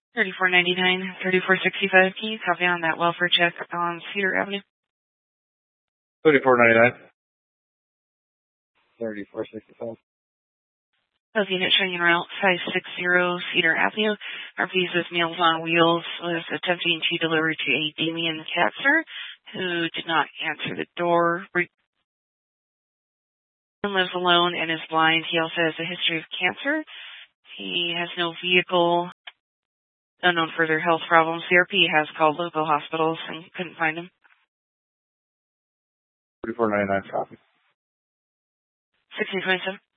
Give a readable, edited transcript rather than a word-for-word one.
3499, 3465. Can you copy on that welfare check on Cedar Avenue? 3499. 3465. Of unit showing en route 560 Cedar Avenue. Our Visa's Meals on Wheels was attempting to deliver to a Damien Katzer who did not answer the door. Lives alone and is blind. He also has a history of cancer. He has no vehicle. Unknown further health problems. CRP has called local hospitals and couldn't find him. 3499 copy. 1627.